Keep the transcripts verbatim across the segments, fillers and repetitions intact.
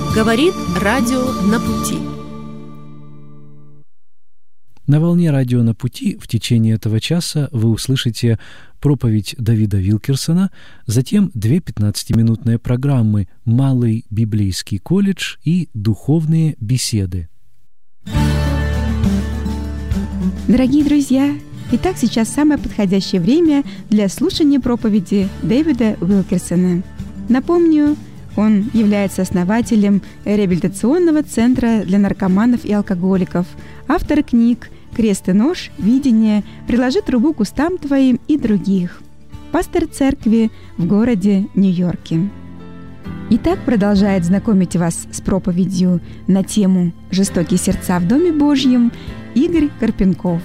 Говорит радио «На пути». На волне радио «На пути» в течение этого часа вы услышите проповедь Давида Вилкерсона, затем две пятнадцатиминутные программы «Малый библейский колледж» и «Духовные беседы». Дорогие друзья, итак, сейчас самое подходящее время для слушания проповеди Дэвида Вилкерсона. Напомню, он является основателем реабилитационного центра для наркоманов и алкоголиков, автор книг «Крест и нож», «Видение», «Приложи трубу к устам твоим» и других. Пастор церкви в городе Нью-Йорке. Итак, продолжает знакомить вас с проповедью на тему «Жестокие сердца в Доме Божьем» Игорь Карпенков.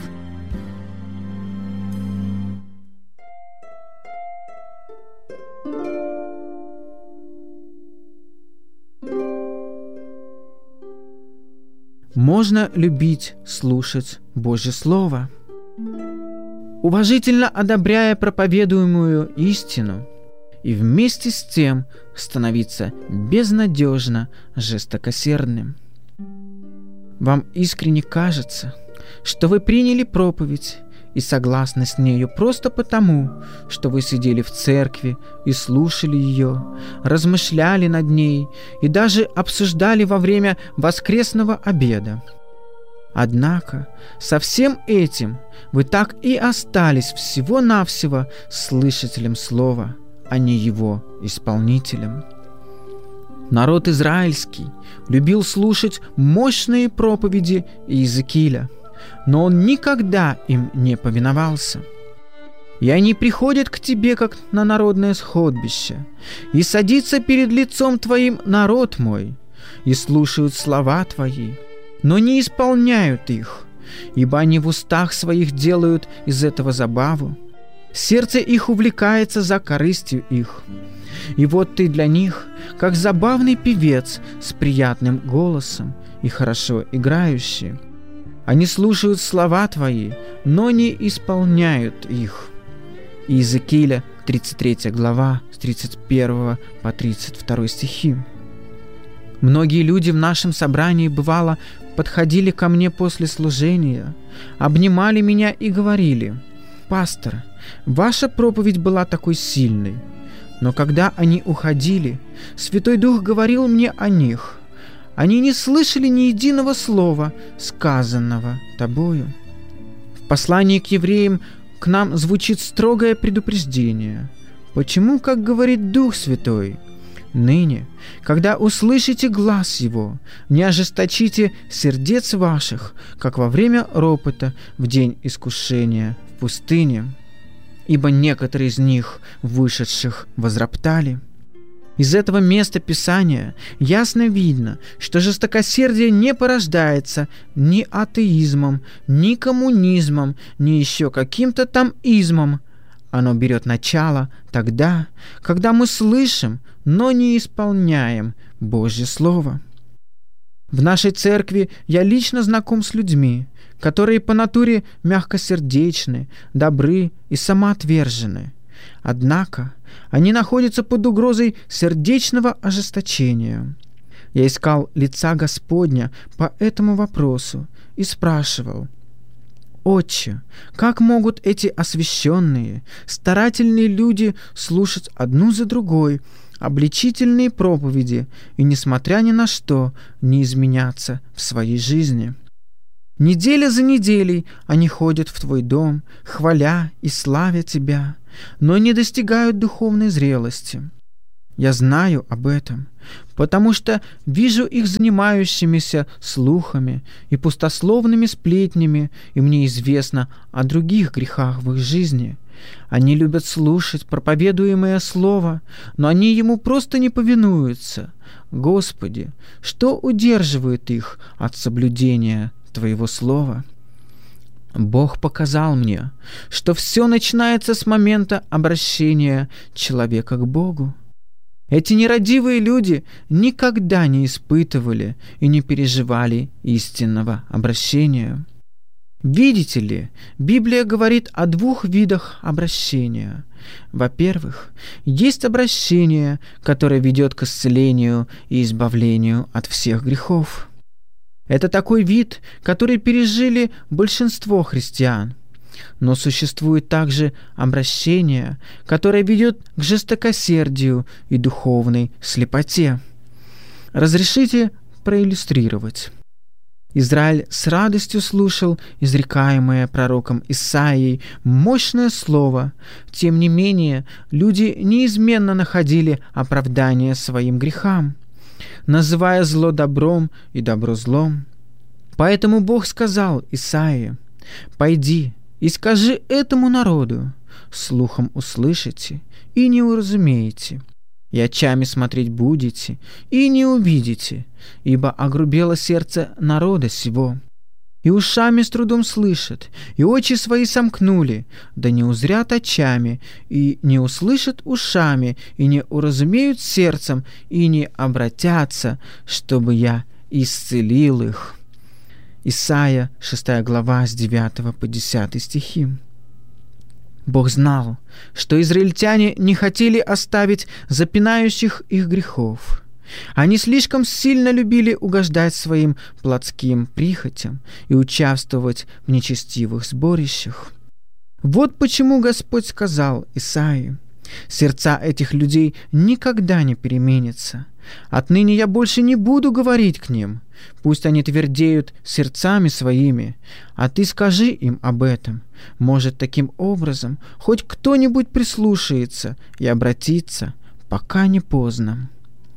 Можно любить слушать Божье Слово, уважительно одобряя проповедуемую истину, и вместе с тем становиться безнадежно жестокосердным. Вам искренне кажется, что вы приняли проповедь и согласны с нею просто потому, что вы сидели в церкви и слушали ее, размышляли над ней и даже обсуждали во время воскресного обеда. Однако со всем этим вы так и остались всего-навсего слышателем слова, а не его исполнителем. Народ израильский любил слушать мощные проповеди Иезекииля, но он никогда им не повиновался. И они приходят к тебе, как на народное сходбище, и садится перед лицом твоим народ мой, и слушают слова твои, но не исполняют их, ибо они в устах своих делают из этого забаву. Сердце их увлекается за корыстью их. И вот ты для них, как забавный певец с приятным голосом и хорошо играющий. Они слушают слова твои, но не исполняют их. Иезекииля, тридцать третья глава, с тридцать первого по тридцать второй стихи. Многие люди в нашем собрании, бывало, подходили ко мне после служения, обнимали меня и говорили: «Пастор, ваша проповедь была такой сильной». Но когда они уходили, Святой Дух говорил мне о них. Они не слышали ни единого слова, сказанного тобою. В послании к евреям к нам звучит строгое предупреждение. Почему, как говорит Дух Святой? Ныне, когда услышите глас Его, не ожесточите сердец ваших, как во время ропота в день искушения в пустыне. Ибо некоторые из них, вышедших, возроптали. Из этого места Писания ясно видно, что жестокосердие не порождается ни атеизмом, ни коммунизмом, ни еще каким-то там измом. Оно берет начало тогда, когда мы слышим, но не исполняем Божье Слово. В нашей церкви я лично знаком с людьми, которые по натуре мягкосердечны, добры и самоотвержены. Однако они находятся под угрозой сердечного ожесточения. Я искал лица Господня по этому вопросу и спрашивал: «Отче, как могут эти освященные, старательные люди слушать одну за другой обличительные проповеди и, несмотря ни на что, не изменяться в своей жизни?» Неделя за неделей они ходят в твой дом, хваля и славя тебя, но не достигают духовной зрелости. Я знаю об этом, потому что вижу их занимающимися слухами и пустословными сплетнями, и мне известно о других грехах в их жизни. Они любят слушать проповедуемое слово, но они ему просто не повинуются. Господи, что удерживает их от соблюдения Твоего слова? Бог показал мне, что все начинается с момента обращения человека к Богу. Эти нерадивые люди никогда не испытывали и не переживали истинного обращения. Видите ли, Библия говорит о двух видах обращения. Во-первых, есть обращение, которое ведет к исцелению и избавлению от всех грехов. Это такой вид, который пережили большинство христиан. Но существует также обращение, которое ведет к жестокосердию и духовной слепоте. Разрешите проиллюстрировать. Израиль с радостью слушал изрекаемое пророком Исаией мощное слово. Тем не менее, люди неизменно находили оправдание своим грехам, называя зло добром и добро злом. Поэтому Бог сказал Исаии: «Пойди и скажи этому народу, слухом услышите и не уразумеете, и очами смотреть будете, и не увидите, ибо огрубело сердце народа сего, и ушами с трудом слышат, и очи свои сомкнули, да не узрят очами, и не услышат ушами, и не уразумеют сердцем, и не обратятся, чтобы я исцелил их». Исайя, шестая глава, с девятого по десятый стихи. Бог знал, что израильтяне не хотели оставить запинающих их грехов. Они слишком сильно любили угождать своим плотским прихотям и участвовать в нечестивых сборищах. Вот почему Господь сказал Исаии: «Сердца этих людей никогда не переменятся. Отныне я больше не буду говорить к ним. Пусть они твердеют сердцами своими, а ты скажи им об этом. Может, таким образом хоть кто-нибудь прислушается и обратится, пока не поздно».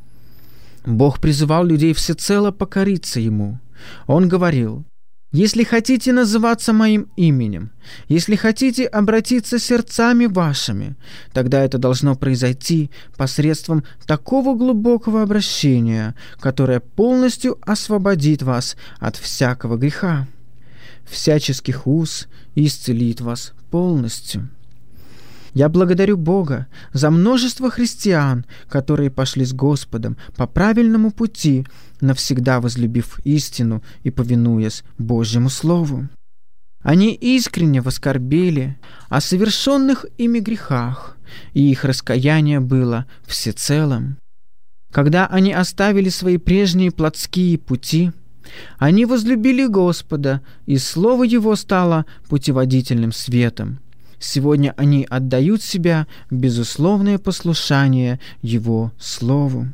Бог призывал людей всецело покориться Ему. Он говорил: «Если хотите называться Моим именем, если хотите обратиться сердцами вашими, тогда это должно произойти посредством такого глубокого обращения, которое полностью освободит вас от всякого греха, всяческих уз и исцелит вас полностью». Я благодарю Бога за множество христиан, которые пошли с Господом по правильному пути, навсегда возлюбив истину и повинуясь Божьему Слову. Они искренне воскорбели о совершенных ими грехах, и их раскаяние было всецелым. Когда они оставили свои прежние плотские пути, они возлюбили Господа, и Слово Его стало путеводительным светом. Сегодня они отдают себя в безусловное послушание Его Слову.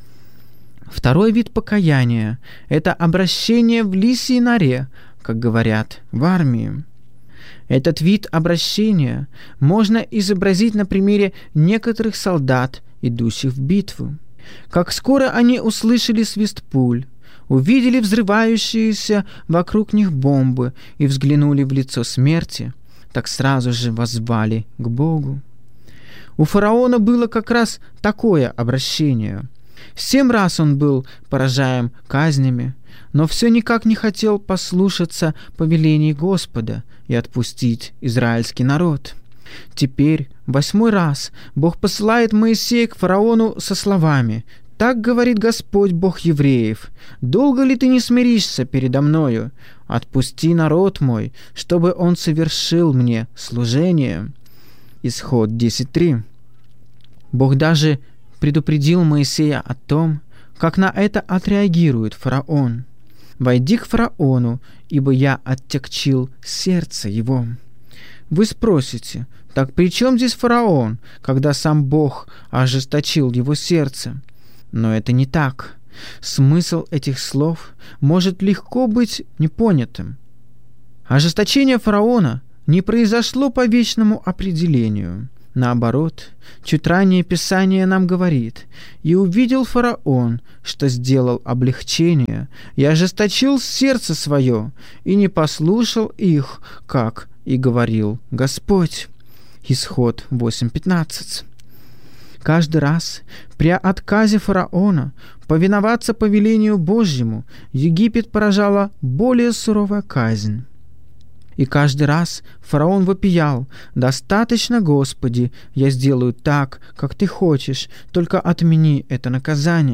Второй вид покаяния – это обращение в лисьей норе, как говорят в армии. Этот вид обращения можно изобразить на примере некоторых солдат, идущих в битву. Как скоро они услышали свист пуль, увидели взрывающиеся вокруг них бомбы и взглянули в лицо смерти, так сразу же воззвали к Богу. У фараона было как раз такое обращение. Семь раз он был поражаем казнями, но все никак не хотел послушаться повелений Господа и отпустить израильский народ. Теперь, восьмой раз, Бог посылает Моисея к фараону со словами: «Так говорит Господь, Бог евреев, долго ли ты не смиришься передо мною? Отпусти народ мой, чтобы он совершил мне служение». Исход десять три. Бог даже предупредил Моисея о том, как на это отреагирует фараон. «Войди к фараону, ибо я оттягчил сердце его». Вы спросите: так при чем здесь фараон, когда сам Бог ожесточил его сердце? Но это не так. Смысл этих слов может легко быть непонятым. Ожесточение фараона не произошло по вечному определению. Наоборот, чуть ранее Писание нам говорит: «И увидел фараон, что сделал облегчение, и ожесточил сердце свое, и не послушал их, как и говорил Господь». Исход восемь пятнадцать. Каждый раз при отказе фараона повиноваться повелению Божьему Египет поражала более суровая казнь. И каждый раз фараон вопиял: «Достаточно, Господи, я сделаю так, как Ты хочешь, только отмени это наказание».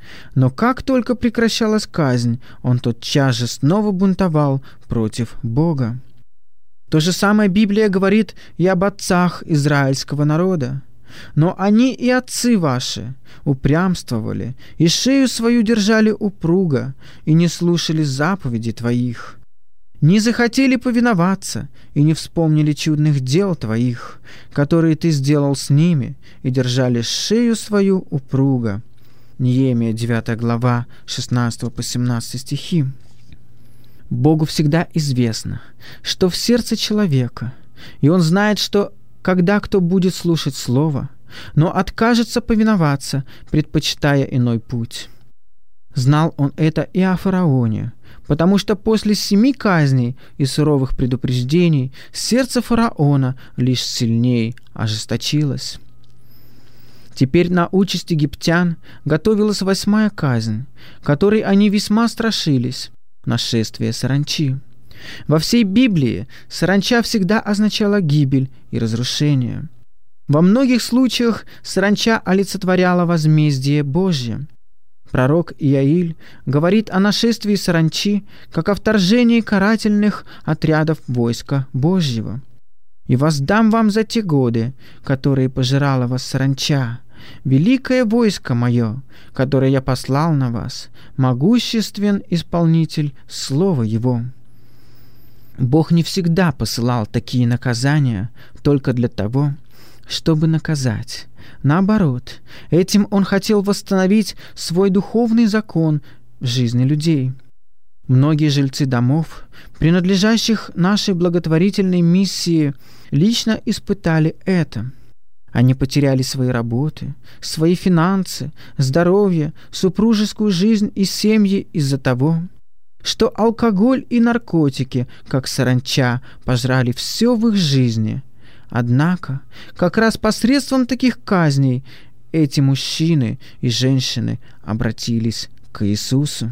Но как только прекращалась казнь, он тотчас же снова бунтовал против Бога. То же самое Библия говорит и об отцах израильского народа. Но они и отцы ваши упрямствовали, и шею свою держали упруго, и не слушали заповедей твоих. Не захотели повиноваться, и не вспомнили чудных дел твоих, которые ты сделал с ними, и держали шею свою упруго». Неемия девятая глава, шестнадцатого по семнадцатый стихи. Богу всегда известно, что в сердце человека, и Он знает, что когда кто будет слушать Слово, но откажется повиноваться, предпочитая иной путь. Знал Он это и о фараоне, потому что после семи казней и суровых предупреждений сердце фараона лишь сильнее ожесточилось. Теперь на участь египтян готовилась восьмая казнь, которой они весьма страшились — нашествие саранчи. Во всей Библии саранча всегда означала гибель и разрушение. Во многих случаях саранча олицетворяла возмездие Божье. Пророк Иаиль говорит о нашествии саранчи как о вторжении карательных отрядов войска Божьего. «И воздам вам за те годы, которые пожирала вас саранча, великое войско мое, которое я послал на вас, могуществен исполнитель слова его». Бог не всегда посылал такие наказания только для того, чтобы наказать. Наоборот, этим Он хотел восстановить свой духовный закон в жизни людей. Многие жильцы домов, принадлежащих нашей благотворительной миссии, лично испытали это. Они потеряли свои работы, свои финансы, здоровье, супружескую жизнь и семьи из-за того, что алкоголь и наркотики, как саранча, пожрали все в их жизни. Однако, как раз посредством таких казней эти мужчины и женщины обратились к Иисусу.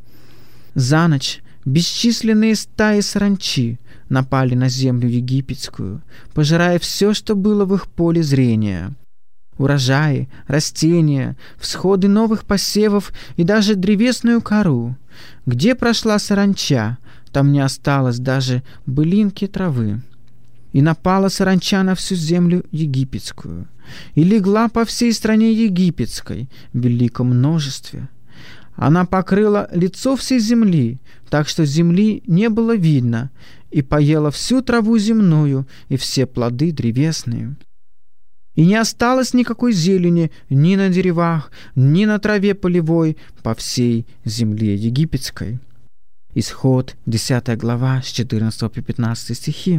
За ночь бесчисленные стаи саранчи напали на землю египетскую, пожирая все, что было в их поле зрения. Урожаи, растения, всходы новых посевов и даже древесную кору. Где прошла саранча, там не осталось даже былинки травы. И напала саранча на всю землю египетскую, и легла по всей стране египетской в великом множестве. Она покрыла лицо всей земли, так что земли не было видно, и поела всю траву земную и все плоды древесные. И не осталось никакой зелени ни на деревах, ни на траве полевой по всей земле египетской. Исход, десятая глава, с четырнадцатого по пятнадцатый стихи.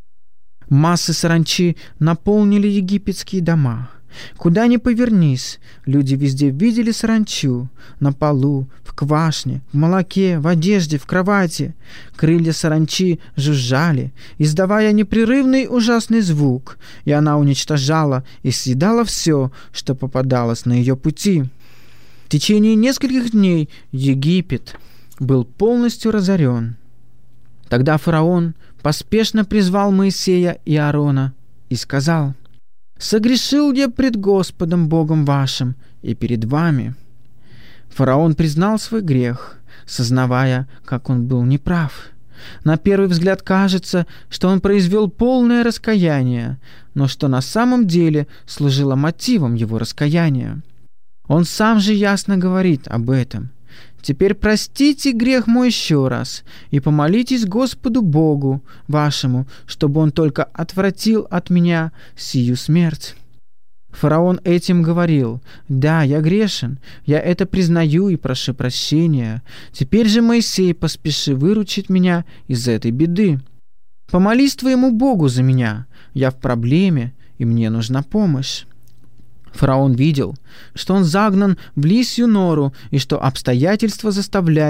Массы саранчи наполнили египетские дома. Куда ни повернись, люди везде видели саранчу: на полу, в квашне, в молоке, в одежде, в кровати. Крылья саранчи жужжали, издавая непрерывный ужасный звук, и она уничтожала и съедала все, что попадалось на ее пути. В течение нескольких дней Египет был полностью разорен. Тогда фараон поспешно призвал Моисея и Аарона и сказал: «Согрешил я пред Господом Богом вашим и перед вами». Фараон признал свой грех, сознавая, как он был неправ. На первый взгляд кажется, что он произвел полное раскаяние, но что на самом деле служило мотивом его раскаяния. Он сам же ясно говорит об этом. «Теперь простите грех мой еще раз и помолитесь Господу Богу вашему, чтобы Он только отвратил от меня сию смерть». Фараон этим говорил: «Да, я грешен, я это признаю и прошу прощения. Теперь же, Моисей, поспеши выручить меня из этой беды. Помолись твоему Богу за меня, я в проблеме, и мне нужна помощь». Фараон видел, что он загнан в лисью нору и что обстоятельства заставляют